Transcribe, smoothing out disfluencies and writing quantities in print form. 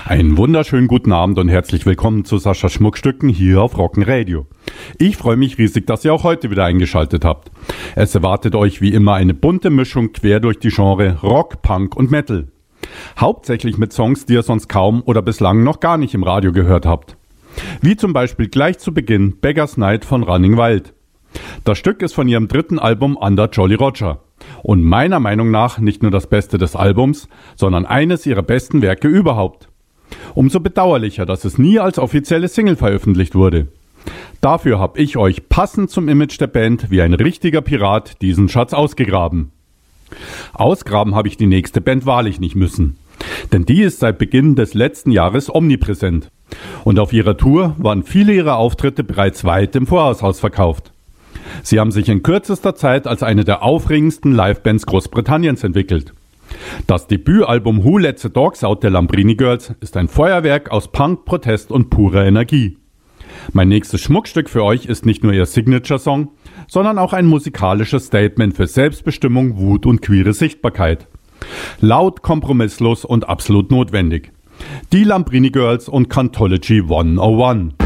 Einen wunderschönen guten Abend und herzlich willkommen zu Saschas Schmuckstücken hier auf Rockenradio. Ich freue mich riesig, dass ihr auch heute wieder eingeschaltet habt. Es erwartet euch wie immer eine bunte Mischung quer durch die Genre Rock, Punk und Metal. Hauptsächlich mit Songs, die ihr sonst kaum oder bislang noch gar nicht im Radio gehört habt. Wie zum Beispiel gleich zu Beginn Beggar's Night von Running Wild. Das Stück ist von ihrem dritten Album Under Jolly Roger und meiner Meinung nach nicht nur das Beste des Albums, sondern eines ihrer besten Werke überhaupt. Umso bedauerlicher, dass es nie als offizielle Single veröffentlicht wurde. Dafür habe ich euch passend zum Image der Band wie ein richtiger Pirat diesen Schatz ausgegraben. Ausgraben habe ich die nächste Band wahrlich nicht müssen, denn die ist seit Beginn des letzten Jahres omnipräsent. Und auf ihrer Tour waren viele ihrer Auftritte bereits weit im Voraus ausverkauft. Sie haben sich in kürzester Zeit als eine der aufregendsten Livebands Großbritanniens entwickelt. Das Debütalbum Who Let the Dogs Out der Lambrini Girls ist ein Feuerwerk aus Punk, Protest und purer Energie. Mein nächstes Schmuckstück für euch ist nicht nur ihr Signature-Song, sondern auch ein musikalisches Statement für Selbstbestimmung, Wut und queere Sichtbarkeit. Laut, kompromisslos und absolut notwendig. Die Lambrini Girls und Cantology 101.